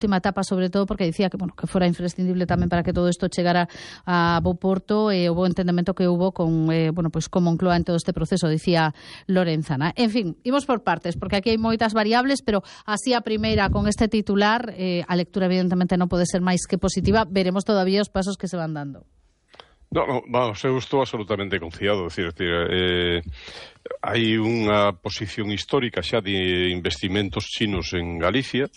última etapa, sobre todo porque dicía que, bueno, que fora imprescindible tamén para que todo isto chegara a bo porto e o bo entendemento que hubo con, bueno, pues con Moncloa en todo este proceso, dicía Lorenzana. En fin, imos por partes, porque aquí hai moitas variables, pero así a primeira, con este titular, a lectura evidentemente non pode ser máis que positiva. Veremos todavía os pasos que se van dando. No, vamos, eu estou absolutamente confiado, hai unha posición histórica xa de investimentos chinos en Galicia,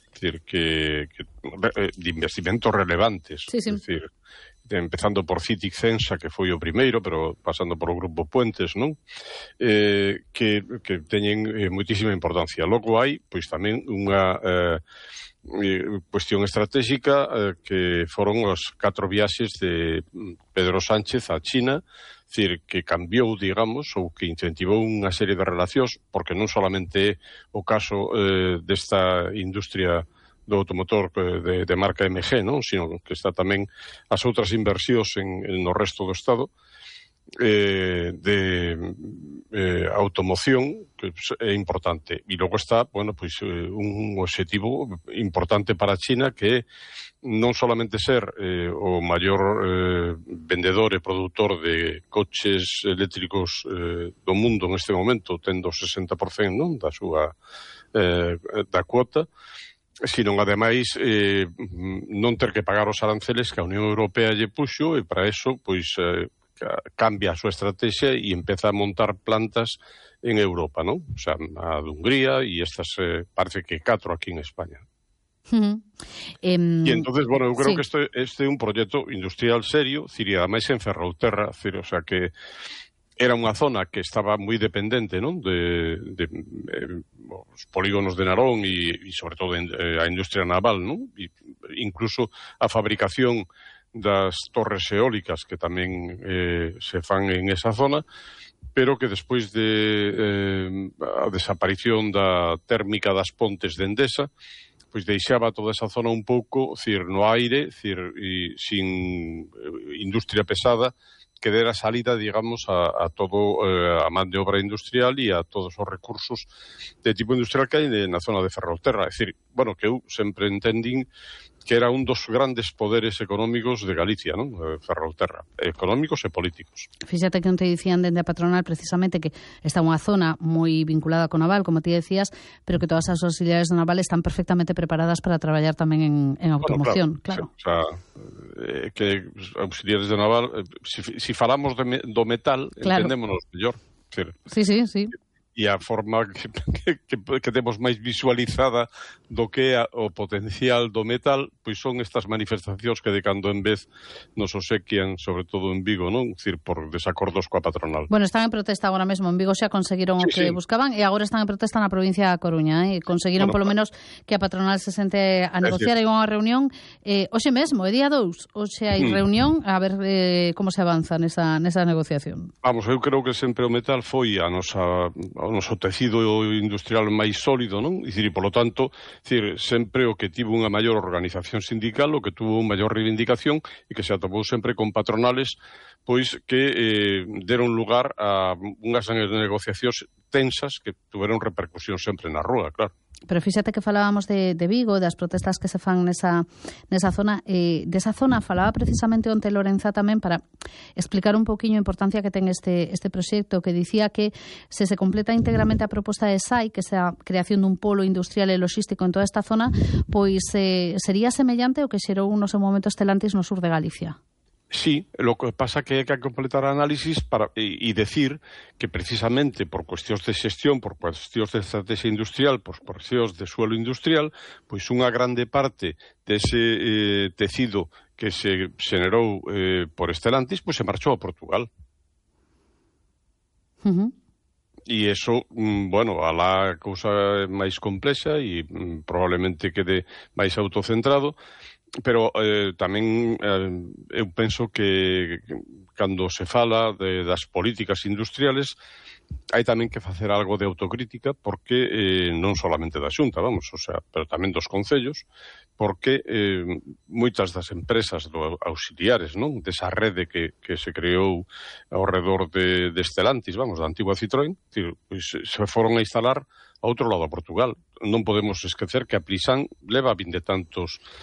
de investimentos relevantes, sí. Empezando por Citic Censa, que foi o primeiro, pero pasando por o Grupo Puentes, non? Que teñen moitísima importancia. Logo hai, pois tamén unha cuestión estratégica que foron os 4 viaxes de Pedro Sánchez a China, que cambiou, digamos, ou que incentivou unha serie de relacións, porque non solamente é o caso desta industria do automotor de marca MG, non? Sino que está tamén as outras inversións no resto do Estado de automoción, que é importante. E logo está, bueno, pois un obxectivo importante para China, que é non solamente ser o maior vendedor e produtor de coches eléctricos do mundo neste momento, tendo o 60%, non, da súa da cuota, sino ademais non ter que pagar os aranceles que a Unión Europea lle puxo, e para eso, pois, cambia a súa estrategia e empeza a montar plantas en Europa, non? O sea, a de Hungría e estas parece que 4 aquí en España. E entonces, bueno, eu creo que este é un proxecto industrial serio, e ademais en Ferrolterra, o sea que era unha zona que estaba moi dependente, non, de os polígonos de Narón e sobre todo a industria naval, non? E incluso a fabricación das torres eólicas que tamén se fan en esa zona, pero que despois de a desaparición da térmica das pontes de Endesa, pois deixaba toda esa zona un pouco, no aire, e sin industria pesada, que dera salida, digamos, a todo a man de obra industrial e a todos os recursos de tipo industrial que hai na zona de Ferrolterra. É dicir, bueno, que eu sempre entendín que era un dos grandes poderes económicos de Galicia, non? Ferrolterra, económicos e políticos. Fíxate que non te dicían dende a patronal precisamente que está unha zona moi vinculada co naval, como ti decías, pero que todas as auxiliares do naval están perfectamente preparadas para traballar tamén en automoción, claro. O sea, que auxiliares do naval, si falamos do metal, claro, entendémonos mellor. Sí. E a forma que temos máis visualizada do que é o potencial do metal, pois son estas manifestacións que de cando en vez nos obsequian, sobre todo en Vigo, non? Dicir, por desacordos coa patronal. Bueno, están en protesta agora mesmo. En Vigo xa conseguiron o que buscaban e agora están en protesta na provincia da Coruña, e conseguiron polo menos que a patronal se sente a negociar. Hai unha reunión hoxe mesmo, é día 2. Hoxe hai reunión a ver como se avanza nesa negociación. Vamos, eu creo que sempre o metal foi o noso tecido industrial máis sólido, non? E polo tanto, sempre o que tivo unha maior organización sindical, o que tuvo unha maior reivindicación e que se atopou sempre con patronales pois que deron lugar a unhas negociacións tensas que tuveron repercusión sempre na rúa, claro. Pero fíxate que falábamos de Vigo, das protestas que se fan nesa zona. Desa zona falaba precisamente onte Lorenza tamén para explicar un pouquiño a importancia que ten este proxecto, que dicía que se completa íntegramente a proposta de SAI, que é a creación dun polo industrial e logístico en toda esta zona, pois sería semellante ao que xerou no seu momento Stellantis no sur de Galicia. Sí, lo que pasa que hai que completar a análisis e decir que precisamente por cuestións de xestión, por cuestións de estrategia industrial, por cuestións de suelo industrial, pois unha grande parte dese tecido que se xenerou por Stellantis, pois se marchou a Portugal. E iso, bueno, alá a cousa máis complexa e probablemente quede máis autocentrado, pero tamén eu penso que cando se fala das políticas industriales hai tamén que facer algo de autocrítica, porque non solamente da Xunta, vamos, o sea, pero tamén dos concellos, porque moitas das empresas auxiliares, non, desa rede que se creou ao redor de Stellantis, vamos, da antigua Citroën, pois se foron a instalar ao outro lado a Portugal. Non podemos esquecer que a Plisán leva 20 tantos